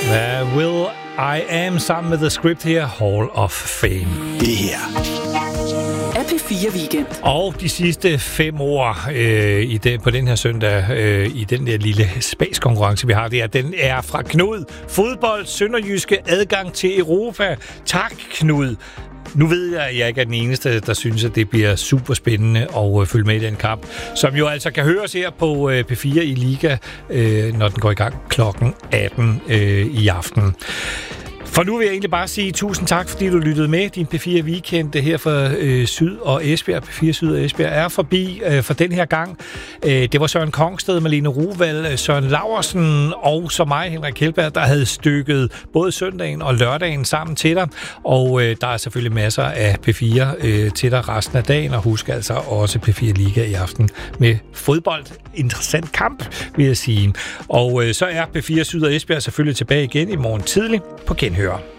Will I Am sammen med The Script her, Hall of Fame. Det her er P4 Weekend. Og de sidste 5 år på den her søndag, i den der lille space-konkurrence, vi har der, den er fra Knud. Fodbold, sønderjyske, adgang til Europa. Tak, Knud. Nu ved jeg, at jeg ikke er den eneste, der synes, at det bliver super spændende at følge med i den kamp, som jo altså kan høres her på P4 i Liga, når den går i gang klokken 18 i aften. For nu vil jeg egentlig bare sige tusind tak, fordi du lyttede med. Din P4 Weekend her fra Syd og Esbjerg. P4 Syd og Esbjerg er forbi for den her gang. Det var Søren Kongsted, Malene Rouvald, Søren Laursen og så mig, Henrik Kjeldberg, der havde stykket både søndagen og lørdagen sammen til dig. Og der er selvfølgelig masser af P4 til dig resten af dagen. Og husk altså også P4 Liga i aften med fodbold. Interessant kamp, vil jeg sige. Og så er P4 Syd og Esbjerg selvfølgelig tilbage igen i morgen tidlig på genhør.